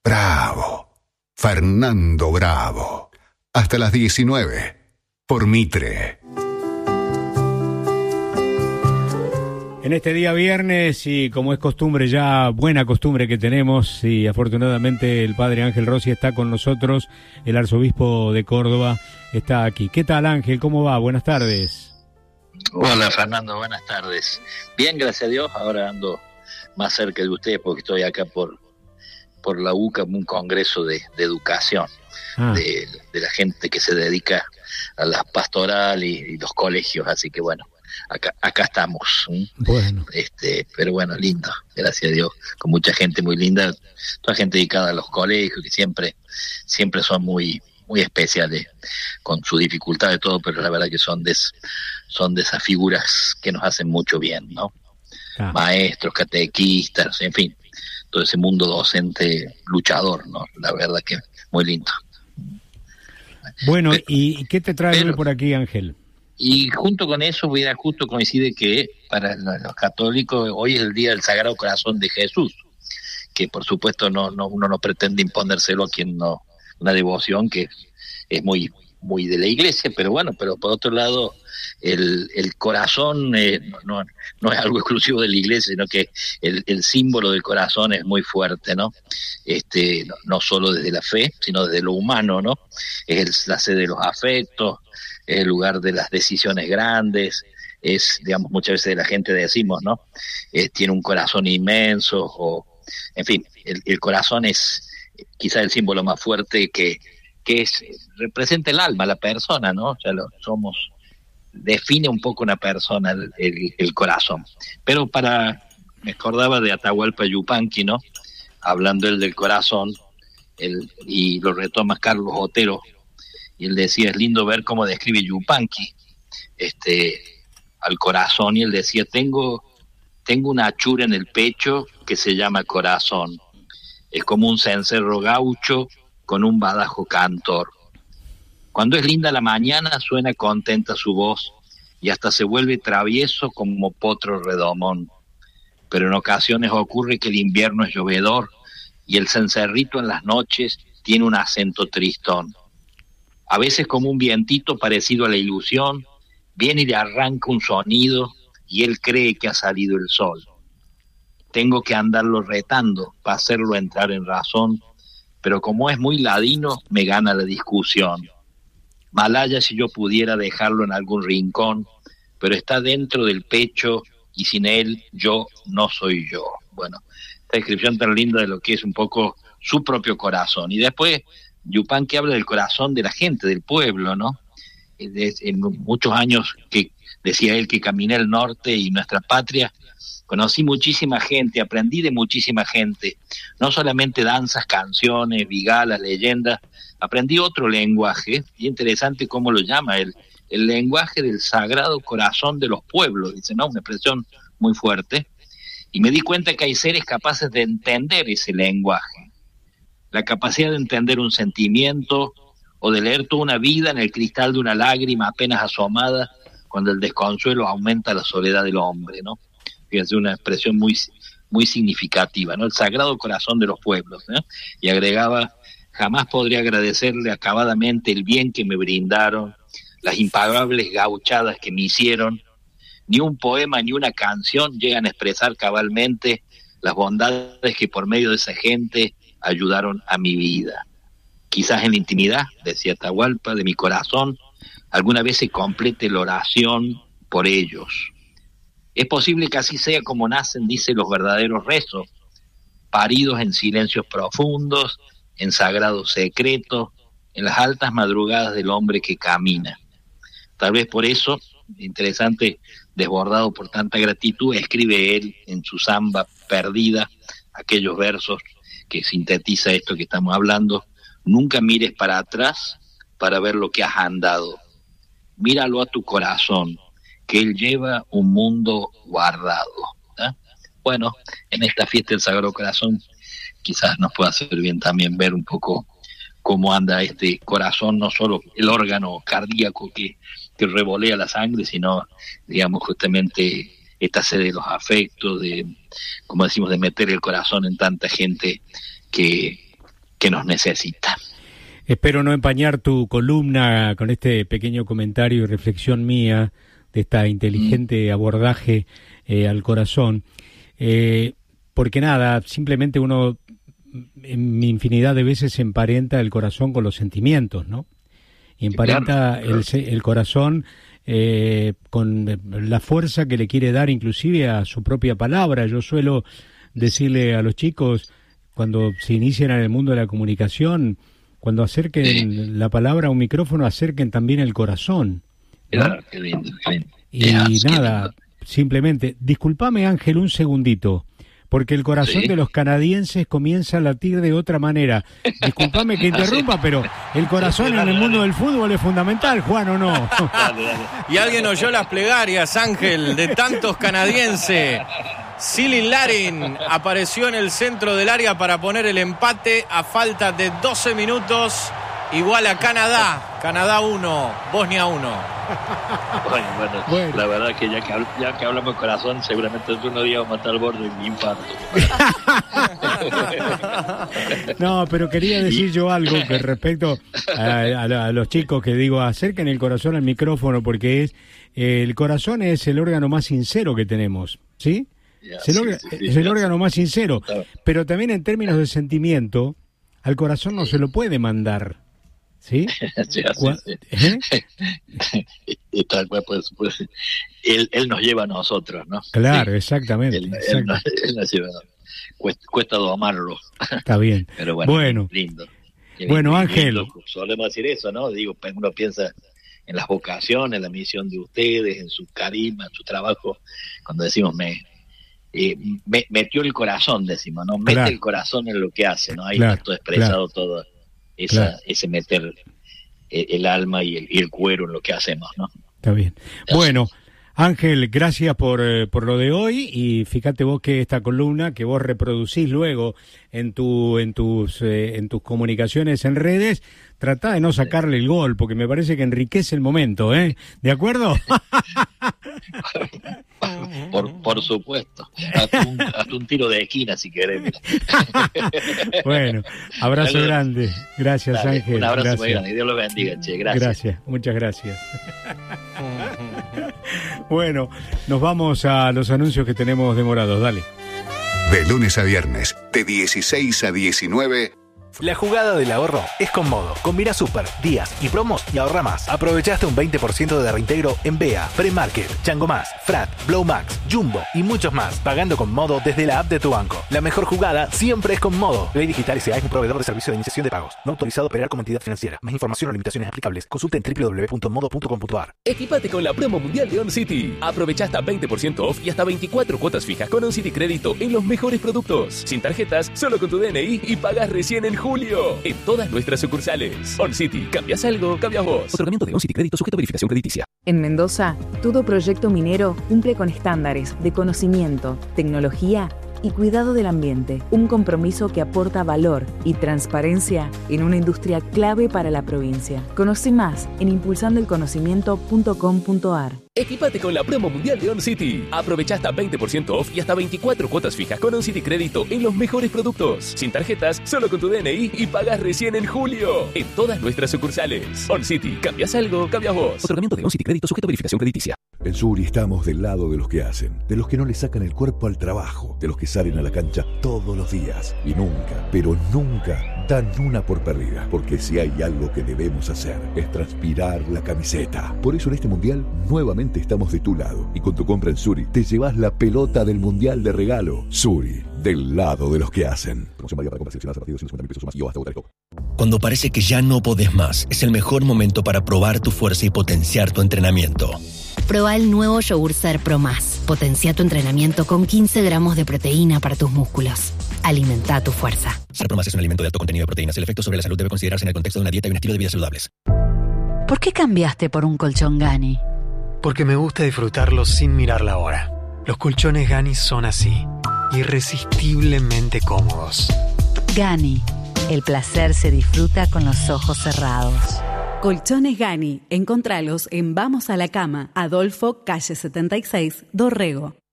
Bravo. Fernando Bravo. Hasta las 19. Por Mitre. En este día viernes, y como es costumbre ya, buena costumbre que tenemos, y afortunadamente el padre Ángel Rossi está con nosotros, el arzobispo de Córdoba está aquí. ¿Qué tal, Ángel? ¿Cómo va? Buenas tardes. Hola, Fernando, buenas tardes. Bien, gracias a Dios, ahora ando más cerca de ustedes porque estoy acá por la UCA, un congreso de educación, de la gente que se dedica a la pastoral y los colegios, así que bueno. Acá estamos. Bueno. Pero bueno, lindo, gracias a Dios, con mucha gente muy linda, toda gente dedicada a los colegios, que siempre son muy especiales, con su dificultad de todo, pero la verdad que son de esas figuras que nos hacen mucho bien, ¿no? Maestros, catequistas, en fin, todo ese mundo docente luchador, ¿no? La verdad que muy lindo. Bueno, ¿y qué te trae hoy por aquí, Ángel? Y junto con eso, justo coincide que para los católicos hoy es el día del Sagrado Corazón de Jesús, que por supuesto uno no pretende imponérselo a quien no, una devoción que es muy de la iglesia, pero por otro lado el corazón no es algo exclusivo de la iglesia, sino que el símbolo del corazón es muy fuerte, ¿no? No solo desde la fe, sino desde lo humano, ¿no? Es la sede de los afectos, es el lugar de las decisiones grandes, es, digamos, muchas veces la gente decimos, ¿no? Tiene un corazón inmenso, en fin, el corazón es quizá el símbolo más fuerte que representa el alma, la persona, ¿no? O sea, define un poco una persona el corazón. Pero me acordaba de Atahualpa Yupanqui, ¿no? Hablando él del corazón, y lo retoma Carlos Otero, y él decía, es lindo ver cómo describe Yupanqui al corazón, y él decía, tengo una hachura en el pecho que se llama corazón, es como un cencerro gaucho con un badajo cantor. Cuando es linda la mañana suena contenta su voz, y hasta se vuelve travieso como potro redomón, pero en ocasiones ocurre que el invierno es llovedor, y el cencerrito en las noches tiene un acento tristón. A veces como un vientito parecido a la ilusión, viene y le arranca un sonido y él cree que ha salido el sol. Tengo que andarlo retando para hacerlo entrar en razón, pero como es muy ladino, me gana la discusión. Malaya si yo pudiera dejarlo en algún rincón, pero está dentro del pecho y sin él yo no soy yo. Bueno, esta descripción tan linda de lo que es un poco su propio corazón. Y después Yupanqui habla del corazón de la gente, del pueblo, ¿no? En muchos años que decía él que caminé el norte y nuestra patria, conocí muchísima gente, aprendí de muchísima gente, no solamente danzas, canciones, vigalas, leyendas, aprendí otro lenguaje, y interesante cómo lo llama él, el lenguaje del sagrado corazón de los pueblos, dice, ¿no? Una expresión muy fuerte, y me di cuenta que hay seres capaces de entender ese lenguaje. La capacidad de entender un sentimiento o de leer toda una vida en el cristal de una lágrima apenas asomada cuando el desconsuelo aumenta la soledad del hombre, ¿no? Fíjense, una expresión muy significativa, ¿no? El sagrado corazón de los pueblos, ¿no? Y agregaba, jamás podría agradecerle acabadamente el bien que me brindaron, las impagables gauchadas que me hicieron, ni un poema ni una canción llegan a expresar cabalmente las bondades que por medio de esa gente ayudaron a mi vida. Quizás en la intimidad, decía Atahualpa, de mi corazón, alguna vez se complete la oración por ellos. Es posible que así sea como nacen, dice, los verdaderos rezos, paridos en silencios profundos, en sagrados secretos, en las altas madrugadas del hombre que camina. Tal vez por eso, interesante, desbordado por tanta gratitud, escribe él en su samba perdida aquellos versos que sintetiza esto que estamos hablando. Nunca mires para atrás para ver lo que has andado. Míralo a tu corazón, que él lleva un mundo guardado. ¿Eh? Bueno, en esta fiesta del Sagrado Corazón quizás nos pueda hacer bien también ver un poco cómo anda este corazón, no solo el órgano cardíaco que revolea la sangre, sino, digamos, justamente esta sede de los afectos, de, como decimos, de meter el corazón en tanta gente que que nos necesita. Espero no empañar tu columna con este pequeño comentario y reflexión mía de esta inteligente abordaje al corazón, porque nada, simplemente uno en infinidad de veces emparenta el corazón con los sentimientos, ¿no? Y emparenta claro. el corazón con la fuerza que le quiere dar inclusive a su propia palabra. Yo suelo decirle a los chicos, cuando se inician en el mundo de la comunicación, cuando acerquen la palabra a un micrófono, acerquen también el corazón, ¿no? Claro, qué lindo, qué lindo. Y nada, simplemente, discúlpame Ángel un segundito, porque el corazón de los canadienses comienza a latir de otra manera. Discúlpame que interrumpa, pero el corazón en el mundo del fútbol es fundamental, Juan, ¿o no? Y alguien oyó las plegarias, Ángel, de tantos canadienses. Silly Larin apareció en el centro del área para poner el empate a falta de 12 minutos. Igual a Canadá. Canadá 1, Bosnia 1. Bueno, la verdad que ya que hablamos de corazón, seguramente uno día vamos a estar al borde de un infarto. No, pero quería decir yo algo que respecto a los chicos que digo, acerquen el corazón al micrófono, porque el corazón es el órgano más sincero que tenemos, ¿sí? Es el órgano más sincero, pero también en términos de sentimiento, al corazón no se lo puede mandar, ¿sí? Y tal cual, pues, él nos lleva a nosotros, ¿no? Claro, exactamente. Él nos lleva, cuesta domarlo. Está bien. Pero bueno. Lindo. Bueno, Ángel. Lindo, solemos decir eso, ¿no? Digo, uno piensa en las vocaciones, en la misión de ustedes, en su carisma, en su trabajo, cuando decimos metió el corazón, decimos, ¿no? Mete el corazón en lo que hace, ¿no? Ahí está todo expresado, todo ese meter el alma y el cuero en lo que hacemos, ¿no? Está bien. Bueno, Ángel, gracias por lo de hoy, y fíjate vos que esta columna que vos reproducís luego en tus comunicaciones en redes, tratá de no sacarle el gol, porque me parece que enriquece el momento, ¿eh? ¿De acuerdo? Por supuesto. Hasta un tiro de esquina, si querés. Bueno, abrazo grande. Gracias, Dale, Ángel. Un abrazo gracias. muy grande. Dios lo bendiga, che. Gracias. Gracias, muchas gracias. Bueno, nos vamos a los anuncios que tenemos demorados. Dale. De lunes a viernes, de 16 a 19... La jugada del ahorro es con Modo. Combina super, días y promos y ahorra más. Aprovechaste un 20% de reintegro en BEA, Premarket, Chango Más, Frat, Blow Max, Jumbo y muchos más. Pagando con Modo desde la app de tu banco. La mejor jugada siempre es con Modo. Ley Digital S.A. es un proveedor de servicio de iniciación de pagos. No autorizado a operar como entidad financiera. Más información o limitaciones aplicables. Consulta en www.modo.com.ar. Equipate con la promo mundial de OnCity. Aprovecha hasta 20% off y hasta 24 cuotas fijas con OnCity Crédito en los mejores productos. Sin tarjetas, solo con tu DNI y pagas recién en julio en todas nuestras sucursales. OnCity, ¿cambias algo? Cambias vos. Otorgamiento de OnCity Crédito sujeto a verificación crediticia. En Mendoza, todo proyecto minero cumple con estándares de conocimiento, tecnología y cuidado del ambiente. Un compromiso que aporta valor y transparencia en una industria clave para la provincia. Conoce más en impulsandoelconocimiento.com.ar. Equipate con la promo mundial de OnCity. Aprovecha hasta 20% off y hasta 24 cuotas fijas con OnCity Crédito en los mejores productos. Sin tarjetas, solo con tu DNI y pagas recién en julio en todas nuestras sucursales. OnCity, ¿cambias algo? Cambias vos. Otorgamiento de OnCity Crédito sujeto a verificación crediticia. En Suri estamos del lado de los que hacen, de los que no le sacan el cuerpo al trabajo, de los que salen a la cancha todos los días y nunca, pero nunca dan una por perdida, porque si hay algo que debemos hacer es transpirar la camiseta. Por eso en este mundial nuevamente estamos de tu lado, y con tu compra en Suri te llevas la pelota del mundial de regalo. Suri, del lado de los que hacen. Promoción válida para compras seleccionadas a partir de 250.000 pesos o más y o hasta votar el top. Cuando parece que ya no podés más, es el mejor momento para probar tu fuerza y potenciar tu entrenamiento. Proba el nuevo yogur Ser Pro Más. Potencia tu entrenamiento con 15 gramos de proteína para tus músculos. Alimenta tu fuerza. Ser Pro Más es un alimento de alto contenido de proteínas. El efecto sobre la salud debe considerarse en el contexto de una dieta y un estilo de vida saludables. ¿Por qué cambiaste por un colchón Gani? Porque me gusta disfrutarlos sin mirar la hora. Los colchones Gani son así, irresistiblemente cómodos. Gani, el placer se disfruta con los ojos cerrados. Colchones Gani, encontralos en Vamos a la Cama, Adolfo, calle 76, Dorrego.